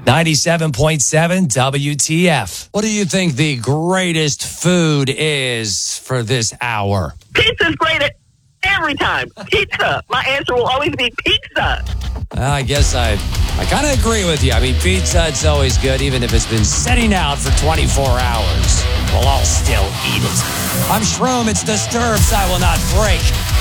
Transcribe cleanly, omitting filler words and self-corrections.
97.7 WTF. What do you think the greatest food is for this hour? Pizza's great every time. Pizza. My answer will always be pizza. I guess I kind of agree with you. I mean, pizza, it's always good, even if it's been setting out for 24 hours. We'll all still eat it. I'm Shroom. It's Disturbs I Will Not Break.